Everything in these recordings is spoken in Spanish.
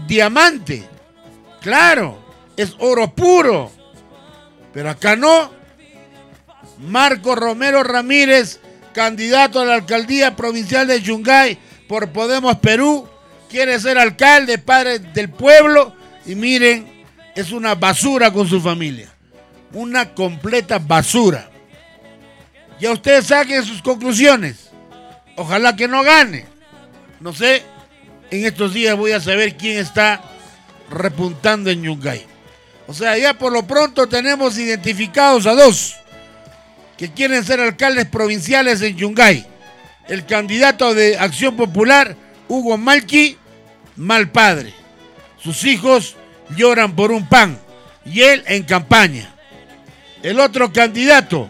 diamante. Claro, es oro puro. Pero acá no. Marco Romero Ramírez, candidato a la alcaldía provincial de Yungay por Podemos Perú, quiere ser alcalde, padre del pueblo, y miren, es una basura con su familia. Una completa basura. Ya ustedes saquen sus conclusiones. Ojalá que no gane. No sé, en estos días voy a saber quién está repuntando en Yungay. O sea, ya por lo pronto tenemos identificados a dos que quieren ser alcaldes provinciales en Yungay. El candidato de Acción Popular, Hugo Malqui, mal padre. Sus hijos lloran por un pan y él en campaña. El otro candidato,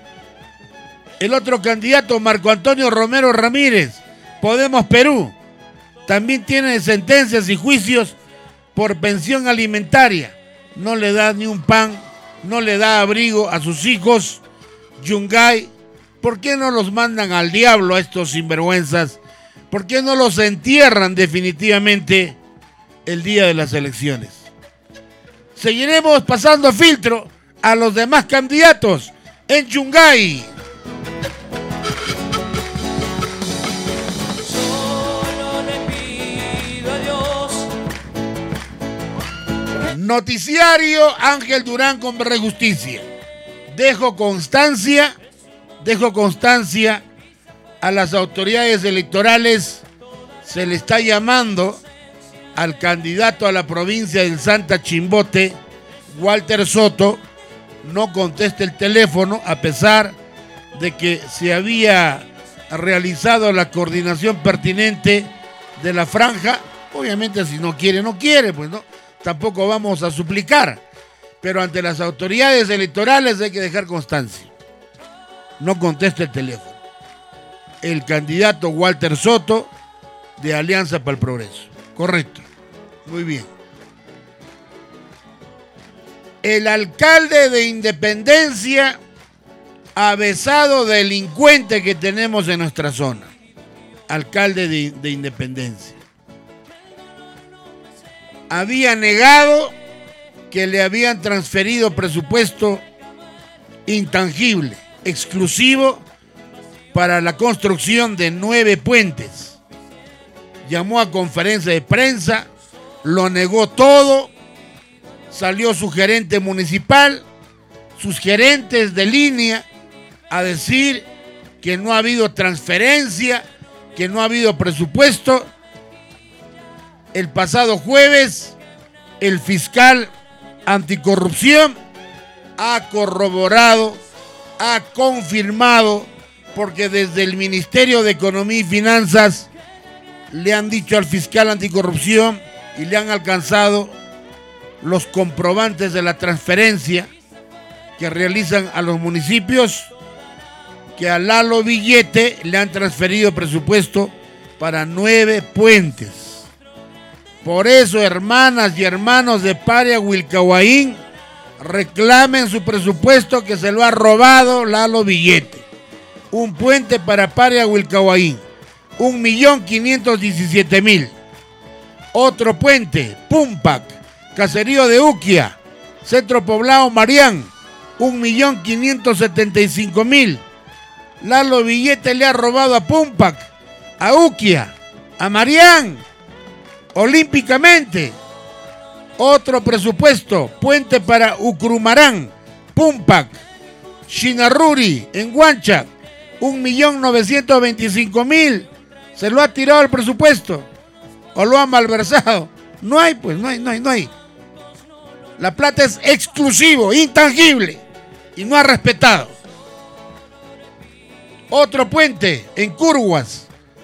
Marco Antonio Romero Ramírez, Podemos Perú, también tiene sentencias y juicios por pensión alimentaria. No le da ni un pan, no le da abrigo a sus hijos. Yungay, ¿por qué no los mandan al diablo a estos sinvergüenzas? ¿Por qué no los entierran definitivamente el día de las elecciones? Seguiremos pasando filtro a los demás candidatos en Yungay. Noticiario Ángel Durán con Justicia. Dejo constancia a las autoridades electorales. Se le está llamando al candidato a la provincia del Santa Chimbote, Walter Soto. No contesta el teléfono a pesar de que se había realizado la coordinación pertinente de la franja. Obviamente si no quiere, no quiere, pues no. Tampoco vamos a suplicar, pero ante las autoridades electorales hay que dejar constancia. No contesta el teléfono. El candidato Walter Soto de Alianza para el Progreso. Correcto. Muy bien. El alcalde de Independencia, avesado delincuente que tenemos en nuestra zona. Alcalde de Independencia. Había negado que le habían transferido presupuesto intangible, exclusivo para la construcción de 9 puentes. Llamó a conferencia de prensa, lo negó todo, salió su gerente municipal, sus gerentes de línea a decir que no ha habido transferencia, que no ha habido presupuesto. El pasado jueves, el fiscal anticorrupción ha corroborado, ha confirmado, porque desde el Ministerio de Economía y Finanzas le han dicho al fiscal anticorrupción y le han alcanzado los comprobantes de la transferencia que realizan a los municipios, que a Lalo Billete le han transferido presupuesto para 9 puentes. Por eso, hermanas y hermanos de Paria Huilcahuaín, reclamen su presupuesto que se lo ha robado Lalo Billete. Un puente para Paria Huilcahuaín, 1.517.000. Otro puente, Pumpac, caserío de Uquia, centro poblado Marián, 1.575.000. Lalo Billete le ha robado a Pumpac, a Uquia, a Marián, olímpicamente. Otro presupuesto, puente para Ucrumarán, Pumpac, Chinarruri, en Huancha, 1.925.000. Se lo ha tirado el presupuesto o lo ha malversado. No hay, pues, no hay. La plata es exclusivo, intangible, y no ha respetado. Otro puente en Curguas,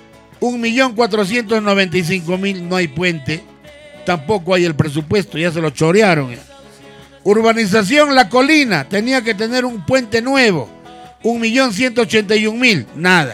1.495.000, no hay puente, tampoco hay el presupuesto, ya se lo chorearon. Urbanización La Colina, tenía que tener un puente nuevo, 1.181.000, nada.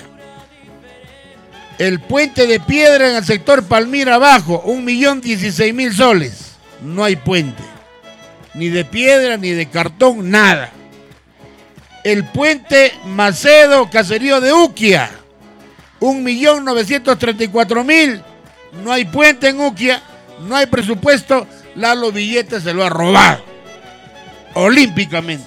El puente de piedra en el sector Palmira Abajo, 1.016.000 soles, no hay puente, ni de piedra ni de cartón, nada. El puente Macedo, caserío de Uquia, 1.934.000, no hay puente en Uquia, No hay presupuesto, Lalo Villeta se lo ha robado olímpicamente.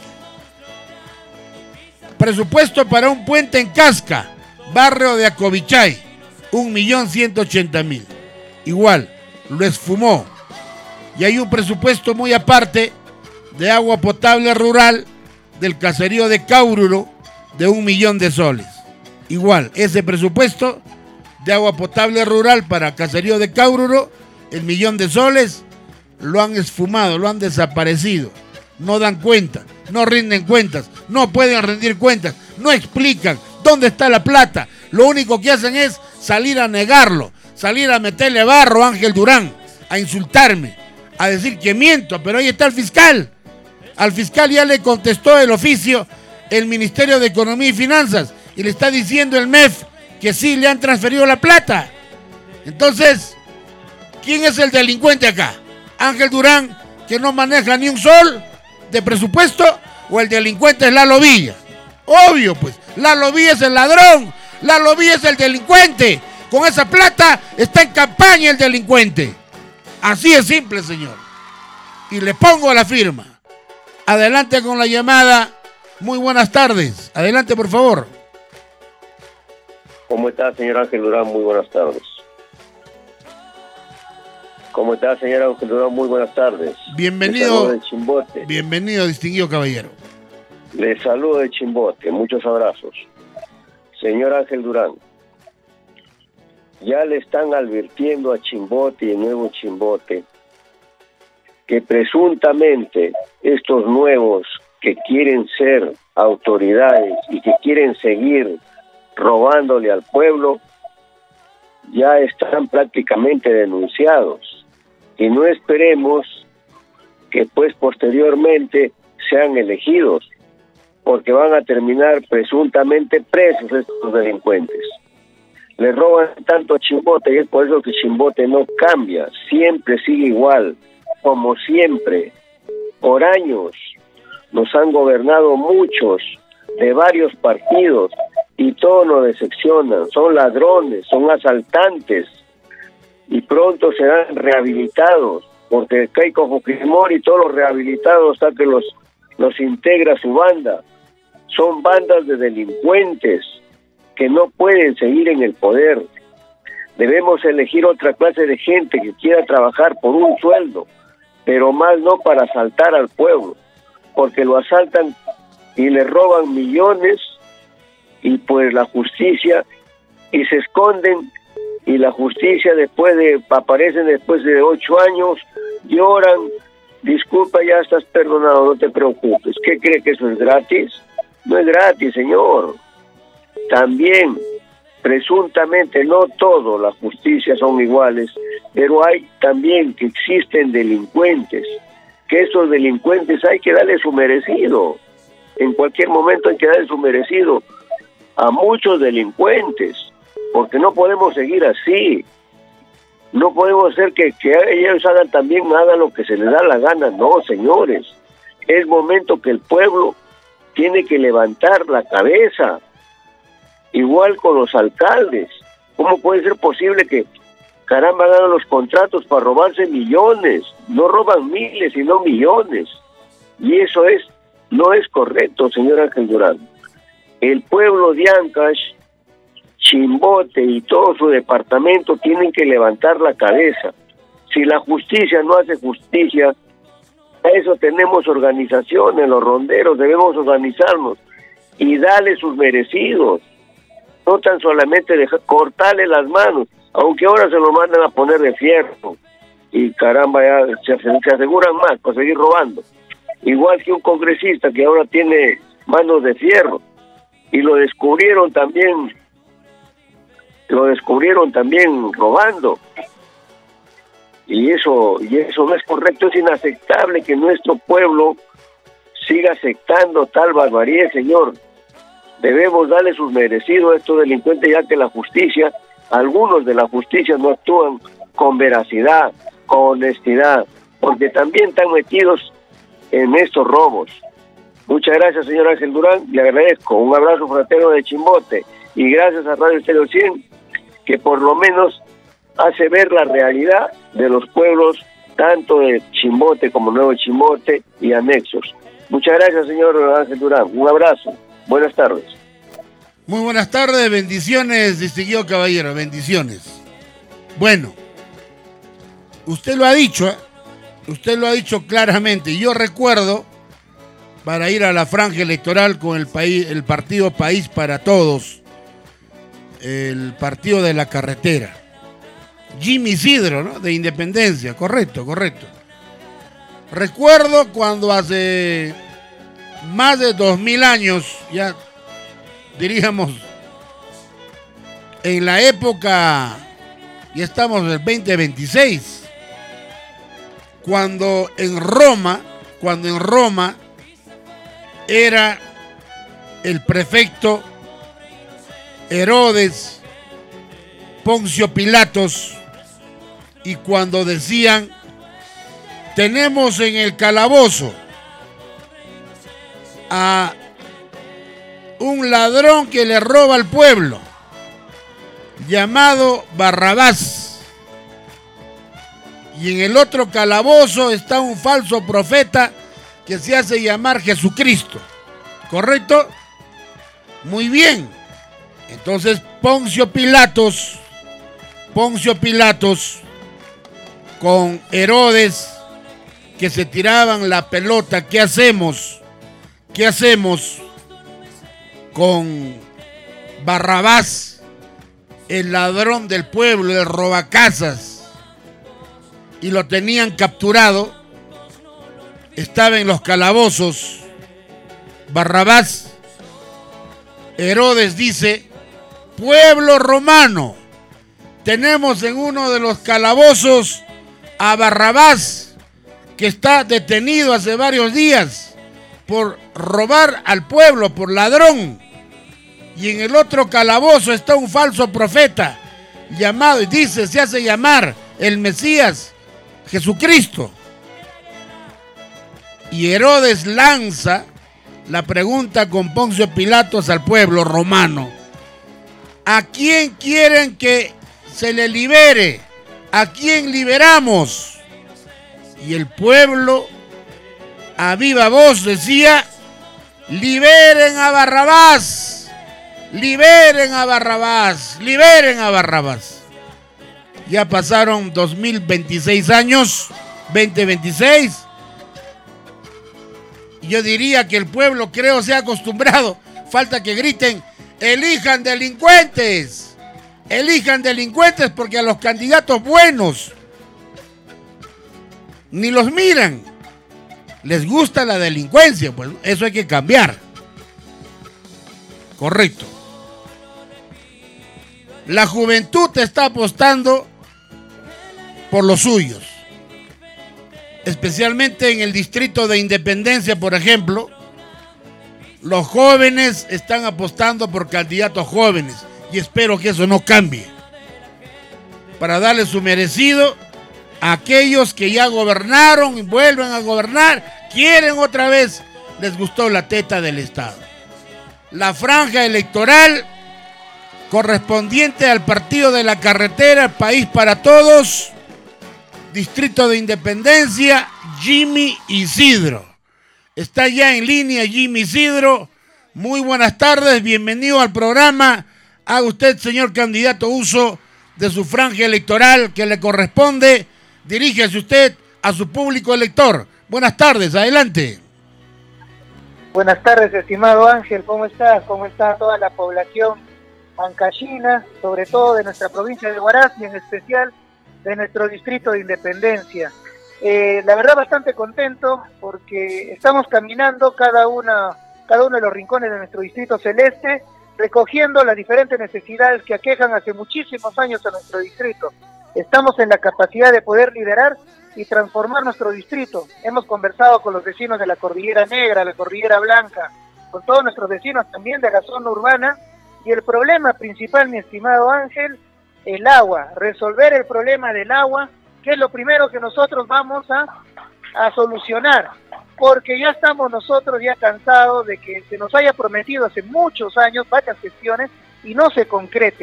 Presupuesto para un puente en Casca, barrio de Acobichay, 1.180.000. Igual, lo esfumó. Y hay un presupuesto muy aparte de agua potable rural del caserío de Caururo de 1.000.000 de soles. Igual, ese presupuesto de agua potable rural para caserío de Caururo, el 1.000.000 de soles, lo han esfumado, lo han desaparecido. No dan cuenta, no rinden cuentas, no pueden rendir cuentas, no explican dónde está la plata. Lo único que hacen es salir a negarlo, salir a meterle barro a Ángel Durán, a insultarme, a decir que miento, pero ahí está el fiscal. Al fiscal ya le contestó el oficio el Ministerio de Economía y Finanzas y le está diciendo el MEF que sí le han transferido la plata. Entonces, ¿quién es el delincuente acá? ¿Ángel Durán, que no maneja ni un sol de presupuesto, o el delincuente es Lalo Villa? Obvio, pues, Lalo Villa es el ladrón, Lalo Villa es el delincuente. Con esa plata está en campaña el delincuente. Así es simple, señor. Y le pongo la firma. Adelante con la llamada. Muy buenas tardes. Adelante, por favor. ¿Cómo está, señor Ángel Durán? Muy buenas tardes. ¿Cómo está, señor Ángel Durán? Muy buenas tardes. Bienvenido. De Chimbote. Bienvenido, distinguido caballero. Le saludo de Chimbote. Muchos abrazos. Señor Ángel Durán, ya le están advirtiendo a Chimbote y el nuevo Chimbote que presuntamente estos nuevos que quieren ser autoridades y que quieren seguir robándole al pueblo, ya están prácticamente denunciados. Y no esperemos que pues posteriormente sean elegidos, porque van a terminar presuntamente presos estos delincuentes. Le roban tanto a Chimbote y es por eso que Chimbote no cambia, siempre sigue igual, como siempre. Por años nos han gobernado muchos de varios partidos y todos nos decepcionan, son ladrones, son asaltantes y pronto serán rehabilitados, porque Keiko Fujimori y todos los rehabilitados hasta que los integra su banda. Son bandas de delincuentes que no pueden seguir en el poder. Debemos elegir otra clase de gente que quiera trabajar por un sueldo, pero más no para asaltar al pueblo, porque lo asaltan y le roban millones y pues la justicia, y se esconden, y la justicia aparecen después de 8 años, lloran, disculpa, ya estás perdonado, no te preocupes. ¿Qué cree que eso es gratis? No es gratis, señor. También, presuntamente, no todo la justicia son iguales, pero hay también que existen delincuentes, que esos delincuentes hay que darle su merecido. En cualquier momento hay que darle su merecido a muchos delincuentes, porque no podemos seguir así. No podemos hacer que ellos hagan lo que se les da la gana. No, señores. Es momento que el pueblo tiene que levantar la cabeza. Igual con los alcaldes. ¿Cómo puede ser posible que, caramba, ganan los contratos para robarse millones? No roban miles, sino millones. Y eso no es correcto, señor Ángel Durán. El pueblo de Ancash, Chimbote y todo su departamento tienen que levantar la cabeza. Si la justicia no hace justicia, a eso tenemos organizaciones, los ronderos, debemos organizarnos y darle sus merecidos. No tan solamente cortarle las manos, aunque ahora se lo mandan a poner de fierro. Y caramba, ya se aseguran más para seguir robando. Igual que un congresista que ahora tiene manos de fierro. Y lo descubrieron también robando. Y eso no es correcto, es inaceptable que nuestro pueblo siga aceptando tal barbarie, señor. Debemos darle sus merecidos a estos delincuentes, ya que algunos de la justicia no actúan con veracidad, con honestidad, porque también están metidos en estos robos. Muchas gracias, señor Ángel Durán, le agradezco. Un abrazo fraterno de Chimbote y gracias a Radio Estéreo 100, que por lo menos hace ver la realidad de los pueblos, tanto de Chimbote como Nuevo Chimbote y anexos. Muchas gracias, señor Ángel Durán. Un abrazo. Buenas tardes. Muy buenas tardes, bendiciones, distinguido caballero, bendiciones. Bueno, usted lo ha dicho, ¿eh? Usted lo ha dicho claramente. Yo recuerdo, para ir a la franja electoral con el partido País para Todos, el partido de la carretera, Jimmy Isidro, ¿no? De Independencia, correcto. Recuerdo cuando hace más de 2000 años, ya diríamos, en la época, ya estamos en el 2026, cuando en Roma era el prefecto Herodes Poncio Pilatos, y cuando decían: tenemos en el calabozo a un ladrón que le roba al pueblo, llamado Barrabás, y en el otro calabozo está un falso profeta que se hace llamar Jesucristo. ¿Correcto? Muy bien. Entonces Poncio Pilatos con Herodes, que se tiraban la pelota. ¿Qué hacemos con Barrabás, el ladrón del pueblo, el robacasas? Y lo tenían capturado, estaba en los calabozos Barrabás. Herodes dice: pueblo romano, tenemos en uno de los calabozos a Barrabás, que está detenido hace varios días por robar al pueblo, por ladrón. Y en el otro calabozo está un falso profeta llamado, y dice, se hace llamar el Mesías, Jesucristo. Y Herodes lanza la pregunta con Poncio Pilatos al pueblo romano: ¿a quién quieren que se le libere? ¿A quién liberamos? Y el pueblo a viva voz decía: liberen a Barrabás, liberen a Barrabás, liberen a Barrabás. Ya pasaron 2026 años, 2026. Yo diría que el pueblo, creo, se ha acostumbrado. Falta que griten: elijan delincuentes, porque a los candidatos buenos ni los miran. Les gusta la delincuencia, pues eso hay que cambiar. Correcto. La juventud está apostando por los suyos, especialmente en el distrito de Independencia, por ejemplo. Los jóvenes están apostando por candidatos jóvenes, y espero que eso no cambie, para darle su merecido a aquellos que ya gobernaron y vuelven a gobernar, quieren otra vez, les gustó la teta del Estado. La franja electoral correspondiente al partido de la carretera, País para Todos, distrito de Independencia, Jimmy Isidro. Está ya en línea Jimmy Isidro. Muy buenas tardes, bienvenido al programa. Haga usted, señor candidato, uso de su franja electoral que le corresponde. Diríjase usted a su público elector. Buenas tardes, adelante. Buenas tardes, estimado Ángel, ¿cómo estás? ¿Cómo está toda la población ancashina, sobre todo de nuestra provincia de Huaraz y en especial de nuestro distrito de Independencia? La verdad, bastante contento porque estamos caminando cada uno de los rincones de nuestro distrito celeste, recogiendo las diferentes necesidades que aquejan hace muchísimos años a nuestro distrito. Estamos en la capacidad de poder liderar y transformar nuestro distrito. Hemos conversado con los vecinos de la Cordillera Negra, la Cordillera Blanca, con todos nuestros vecinos también de la zona urbana, y el problema principal, mi estimado Ángel, el agua, resolver el problema del agua, que es lo primero que nosotros vamos a solucionar, porque ya estamos nosotros ya cansados de que se nos haya prometido hace muchos años varias gestiones y no se concrete.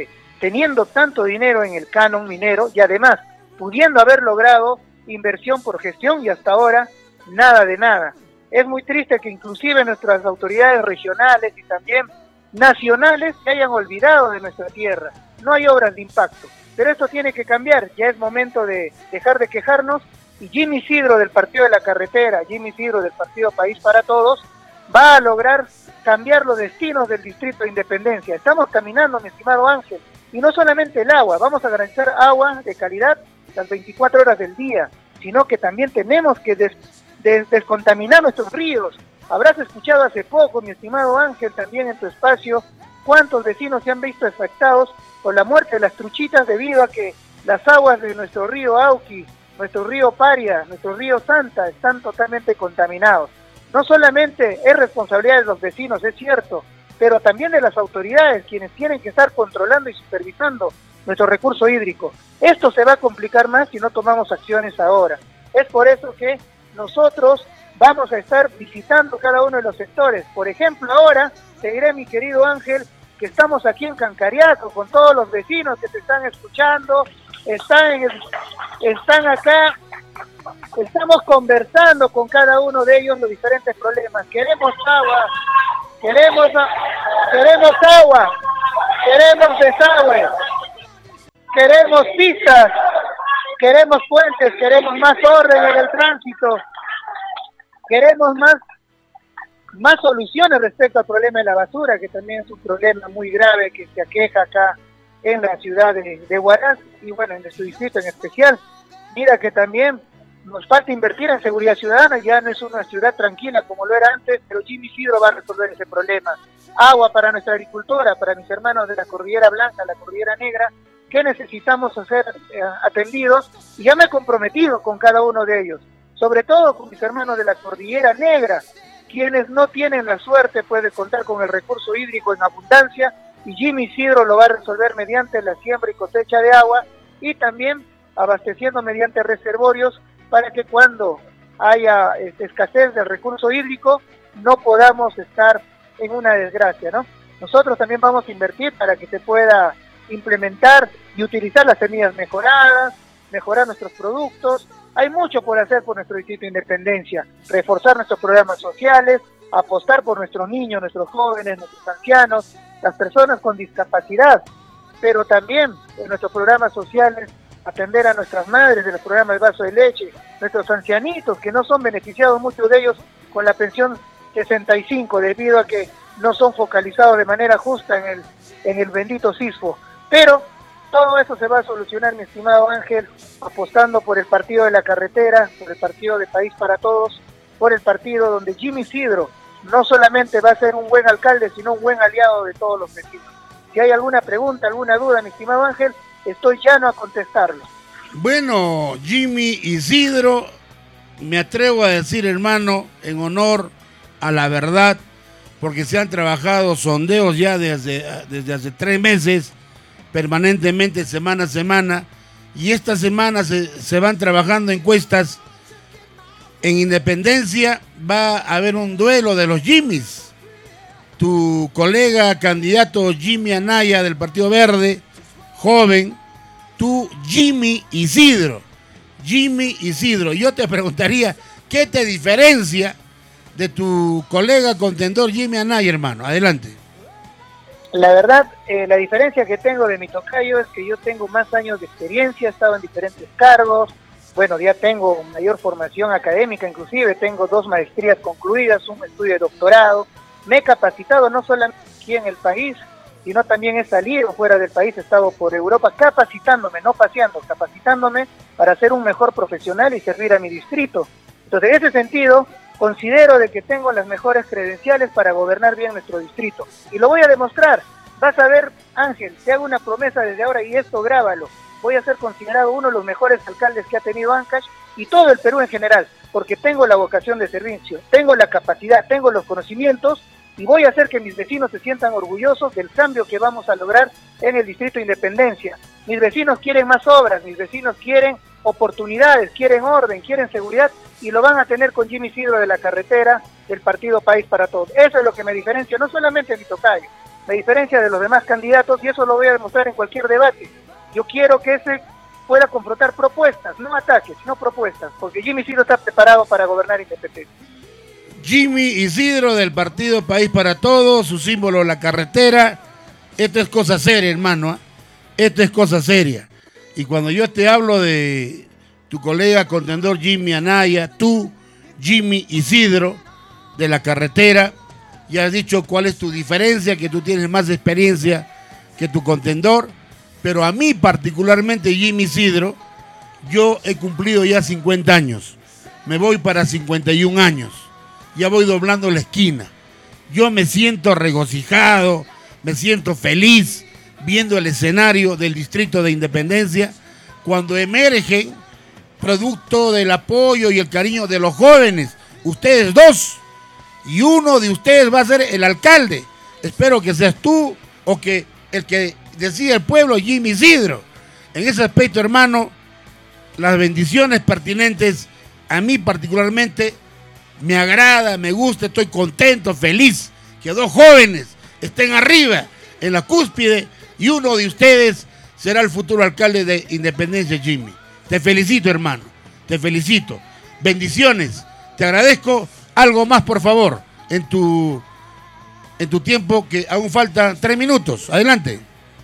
teniendo tanto dinero en el canon minero y además pudiendo haber logrado inversión por gestión y hasta ahora nada de nada. Es muy triste que inclusive nuestras autoridades regionales y también nacionales se hayan olvidado de nuestra tierra. No hay obras de impacto, pero esto tiene que cambiar. Ya es momento de dejar de quejarnos y Jimmy Isidro del Partido de la Carretera, Jimmy Isidro del Partido País para Todos, va a lograr cambiar los destinos del Distrito de Independencia. Estamos caminando, mi estimado Ángel, y no solamente el agua, vamos a garantizar agua de calidad las 24 horas del día, sino que también tenemos que descontaminar nuestros ríos. Habrás escuchado hace poco, mi estimado Ángel, también en tu espacio, cuántos vecinos se han visto afectados por la muerte de las truchitas debido a que las aguas de nuestro río Auqui, nuestro río Paria, nuestro río Santa están totalmente contaminados. No solamente es responsabilidad de los vecinos, es cierto, pero también de las autoridades, quienes tienen que estar controlando y supervisando nuestro recurso hídrico. Esto se va a complicar más si no tomamos acciones ahora. Es por eso que nosotros vamos a estar visitando cada uno de los sectores. Por ejemplo, ahora te diré, mi querido Ángel, que estamos aquí en Cancariaco con todos los vecinos que te están escuchando, están acá, estamos conversando con cada uno de ellos los diferentes problemas. Queremos agua, queremos agua, queremos desagüe, queremos pistas, queremos puentes, queremos más orden en el tránsito, queremos más soluciones respecto al problema de la basura, que también es un problema muy grave que se aqueja acá en la ciudad de Huaraz y bueno, en su distrito en especial. Mira que también nos falta invertir en seguridad ciudadana, ya no es una ciudad tranquila como lo era antes, pero Jimmy Isidro va a resolver ese problema. Agua para nuestra agricultura, para mis hermanos de la Cordillera Blanca, la Cordillera Negra, que necesitamos hacer atendidos, y ya me he comprometido con cada uno de ellos, sobre todo con mis hermanos de la Cordillera Negra, quienes no tienen la suerte pues, de contar con el recurso hídrico en abundancia, y Jimmy Isidro lo va a resolver mediante la siembra y cosecha de agua, y también abasteciendo mediante reservorios, para que cuando haya escasez del recurso hídrico, no podamos estar en una desgracia, ¿no? Nosotros también vamos a invertir para que se pueda implementar y utilizar las semillas mejoradas, mejorar nuestros productos. Hay mucho por hacer por nuestro Distrito de Independencia, reforzar nuestros programas sociales, apostar por nuestros niños, nuestros jóvenes, nuestros ancianos, las personas con discapacidad, pero también en nuestros programas sociales atender a nuestras madres de los programas de vaso de leche, nuestros ancianitos que no son beneficiados, muchos de ellos con la pensión 65 debido a que no son focalizados de manera justa en el bendito CISFO. Pero todo eso se va a solucionar, mi estimado Ángel, apostando por el Partido de la Carretera, por el Partido de País para Todos, por el partido donde Jimmy Isidro no solamente va a ser un buen alcalde, sino un buen aliado de todos los vecinos. Si hay alguna pregunta, alguna duda, mi estimado Ángel, estoy llano a contestarlo. Bueno, Jimmy Isidro, me atrevo a decir, hermano, en honor a la verdad, porque se han trabajado sondeos ya desde hace 3 meses, permanentemente, semana a semana, y esta semana se van trabajando encuestas. En Independencia va a haber un duelo de los Jimmys. Tu colega candidato Jimmy Anaya del Partido Verde, joven, tú Jimmy Isidro. Yo te preguntaría, ¿qué te diferencia de tu colega contendor Jimmy Anaya, hermano? Adelante. La verdad, la diferencia que tengo de mi tocayo es que yo tengo más años de experiencia, he estado en diferentes cargos, bueno, ya tengo mayor formación académica, inclusive tengo 2 maestrías concluidas, un estudio de doctorado, me he capacitado no solamente aquí en el país, sino también he salido fuera del país, he estado por Europa capacitándome, no paseando, capacitándome para ser un mejor profesional y servir a mi distrito. Entonces, en ese sentido, considero de que tengo las mejores credenciales para gobernar bien nuestro distrito. Y lo voy a demostrar. Vas a ver, Ángel, te hago una promesa desde ahora y esto grábalo. Voy a ser considerado uno de los mejores alcaldes que ha tenido Ancash y todo el Perú en general, porque tengo la vocación de servicio, tengo la capacidad, tengo los conocimientos y voy a hacer que mis vecinos se sientan orgullosos del cambio que vamos a lograr en el Distrito de Independencia. Mis vecinos quieren más obras, mis vecinos quieren oportunidades, quieren orden, quieren seguridad y lo van a tener con Jimmy Isidro de la Carretera del Partido País para Todos. Eso es lo que me diferencia, no solamente mi tocayo, la diferencia de los demás candidatos, y eso lo voy a demostrar en cualquier debate. Yo quiero que ese pueda confrontar propuestas, no ataques, sino propuestas, porque Jimmy Isidro está preparado para gobernar Independencia. Jimmy Isidro del partido País para Todos, su símbolo la carretera. Esto es cosa seria, hermano, ¿eh? Esto es cosa seria. Y cuando yo te hablo de tu colega contendor Jimmy Anaya, tú, Jimmy Isidro, de la carretera, ya has dicho cuál es tu diferencia, que tú tienes más experiencia que tu contendor, pero a mí particularmente, Jimmy Isidro, yo he cumplido ya 50 años, me voy para 51 años, ya voy doblando la esquina. Yo me siento regocijado, me siento feliz viendo el escenario del Distrito de Independencia cuando emergen, producto del apoyo y el cariño de los jóvenes, ustedes dos, y uno de ustedes va a ser el alcalde. Espero que seas tú o que el que decida el pueblo, Jimmy Isidro. En ese aspecto, hermano, las bendiciones pertinentes a mí particularmente me agrada, me gusta, estoy contento, feliz que dos jóvenes estén arriba en la cúspide y uno de ustedes será el futuro alcalde de Independencia, Jimmy. Te felicito, hermano, te felicito. Bendiciones, te agradezco. Algo más, por favor, en tu tiempo, que aún faltan 3 minutos. Adelante.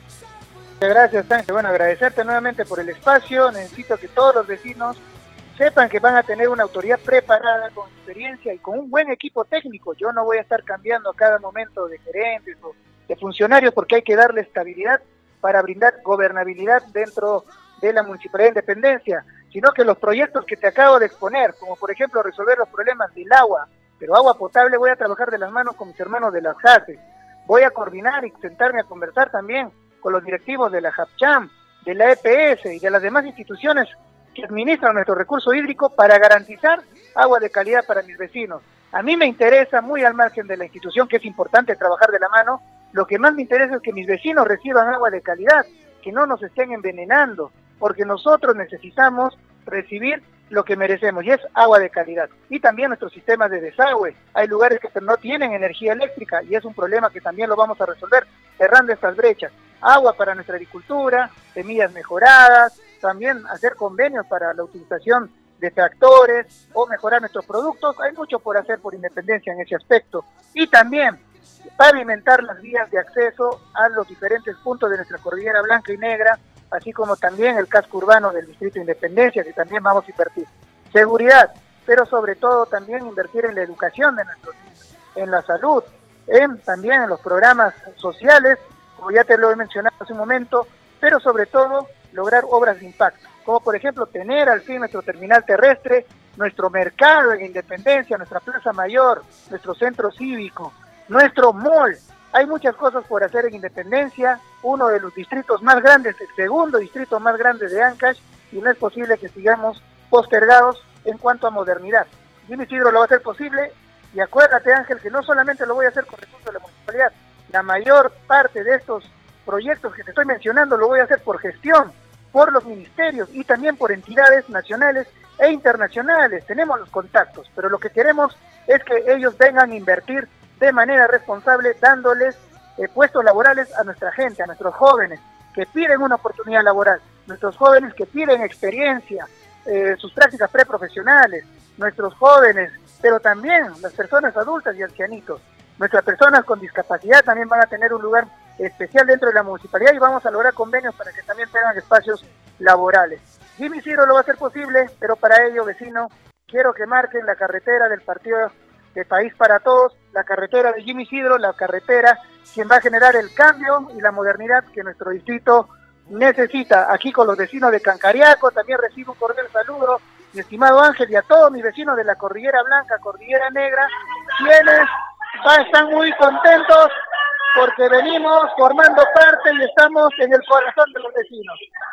Muchas gracias, Ángel. Bueno, agradecerte nuevamente por el espacio. Necesito que todos los vecinos sepan que van a tener una autoridad preparada, con experiencia y con un buen equipo técnico. Yo no voy a estar cambiando a cada momento de gerentes o de funcionarios, porque hay que darle estabilidad para brindar gobernabilidad dentro de la Municipalidad de Independencia, sino que los proyectos que te acabo de exponer, como por ejemplo resolver los problemas del agua, pero agua potable, voy a trabajar de las manos con mis hermanos de las JASES. Voy a coordinar y sentarme a conversar también con los directivos de la JAPCHAM, de la EPS y de las demás instituciones que administran nuestro recurso hídrico para garantizar agua de calidad para mis vecinos. A mí me interesa, muy al margen de la institución, que es importante trabajar de la mano, lo que más me interesa es que mis vecinos reciban agua de calidad, que no nos estén envenenando, porque nosotros necesitamos recibir lo que merecemos, y es agua de calidad. Y también nuestros sistemas de desagüe. Hay lugares que no tienen energía eléctrica y es un problema que también lo vamos a resolver cerrando estas brechas. Agua para nuestra agricultura, semillas mejoradas, también hacer convenios para la utilización de tractores o mejorar nuestros productos. Hay mucho por hacer por Independencia en ese aspecto. Y también pavimentar las vías de acceso a los diferentes puntos de nuestra cordillera blanca y negra, así como también el casco urbano del Distrito de Independencia, que también vamos a invertir. Seguridad, pero sobre todo también invertir en la educación de nuestros niños, en la salud, también en los programas sociales, como ya te lo he mencionado hace un momento, pero sobre todo lograr obras de impacto, como por ejemplo tener al fin nuestro terminal terrestre, nuestro mercado en Independencia, nuestra plaza mayor, nuestro centro cívico, nuestro mall. Hay muchas cosas por hacer en Independencia, uno de los distritos más grandes, el segundo distrito más grande de Ancash, y no es posible que sigamos postergados en cuanto a modernidad. Jimmy Isidro lo va a hacer posible, y acuérdate, Ángel, que no solamente lo voy a hacer con recursos de la municipalidad, la mayor parte de estos proyectos que te estoy mencionando lo voy a hacer por gestión, por los ministerios y también por entidades nacionales e internacionales. Tenemos los contactos, pero lo que queremos es que ellos vengan a invertir de manera responsable, dándoles puestos laborales a nuestra gente, a nuestros jóvenes que piden una oportunidad laboral, nuestros jóvenes que piden experiencia, sus prácticas preprofesionales, nuestros jóvenes, pero también las personas adultas y ancianitos. Nuestras personas con discapacidad también van a tener un lugar especial dentro de la municipalidad y vamos a lograr convenios para que también tengan espacios laborales. Jimmy Isidro lo va a hacer posible, pero para ello, vecino, quiero que marquen la carretera del partido de País para Todos, la carretera de Jimmy Isidro, la carretera quien va a generar el cambio y la modernidad que nuestro distrito necesita. Aquí con los vecinos de Cancariaco también recibo un cordial saludo, mi estimado Ángel, y a todos mis vecinos de la Cordillera Blanca, Cordillera Negra, quienes están muy contentos porque venimos formando parte y estamos en el corazón de los vecinos.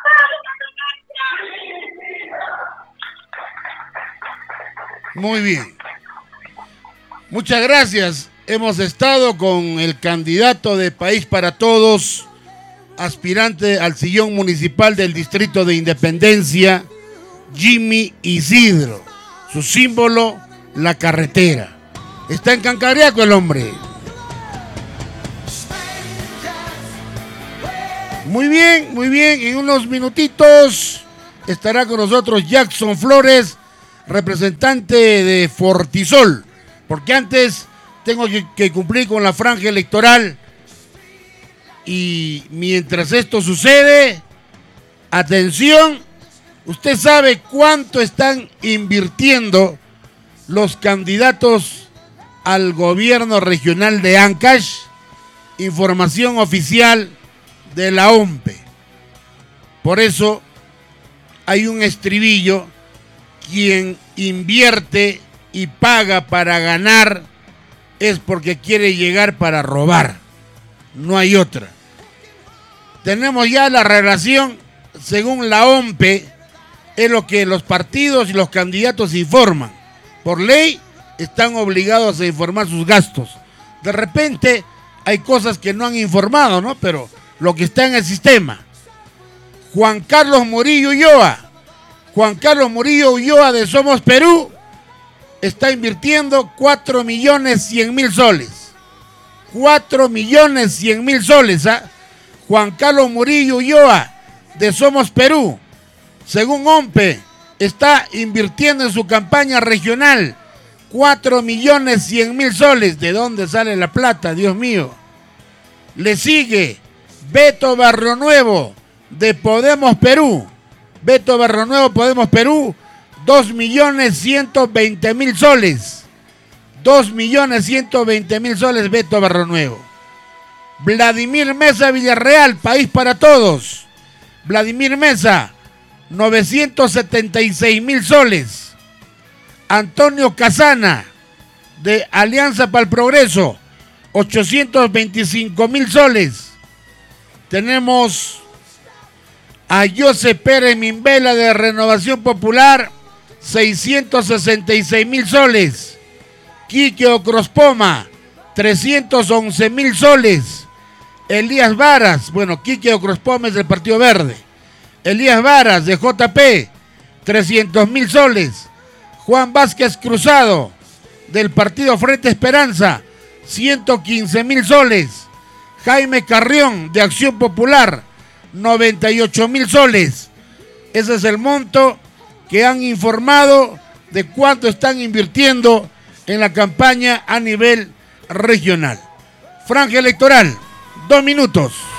Muy bien. Muchas gracias. Hemos estado con el candidato de País para Todos, aspirante al sillón municipal del Distrito de Independencia, Jimmy Isidro. Su símbolo, la carretera. Está en Cancariaco el hombre. Muy bien, muy bien. En unos minutitos estará con nosotros Jackson Flores, representante de Fortisol, porque antes tengo que cumplir con la franja electoral. Y mientras esto sucede, atención, usted sabe cuánto están invirtiendo los candidatos al gobierno regional de Ancash. Información oficial de la OMPE. Por eso hay un estribillo: quien invierte y paga para ganar es porque quiere llegar para robar. No hay otra. Tenemos ya la relación, según la OMPE, es lo que los partidos y los candidatos informan. Por ley están obligados a informar sus gastos. De repente hay cosas que no han informado, ¿no? Pero lo que está en el sistema. Juan Carlos Murillo Ulloa de Somos Perú está invirtiendo 4.100.000 soles. 4.100.000 soles, ¿ah? Juan Carlos Murillo Ulloa de Somos Perú, según OMPE, está invirtiendo en su campaña regional 4.100.000 soles. ¿De dónde sale la plata, Dios mío? Le sigue Beto Barrionuevo de Podemos Perú. Beto Barrionuevo, Podemos Perú, 2.120.000 soles. 2.120.000 soles Beto Barrionuevo. Vladimir Mesa Villarreal, País para Todos. Vladimir Mesa, 976.000 soles. Antonio Casana, de Alianza para el Progreso, 825.000 soles. Tenemos a José Pérez Mimbela de Renovación Popular, 666.000 soles. Quique Ocrospoma, 311.000 soles. Elías Varas, bueno, Quique Ocrospoma es del Partido Verde. Elías Varas de JP, 300.000 soles. Juan Vázquez Cruzado del Partido Frente Esperanza, 115.000 soles. Jaime Carrión de Acción Popular, 98.000 soles. Ese es el monto que han informado de cuánto están invirtiendo en la campaña a nivel regional. Franja electoral, 2 minutos.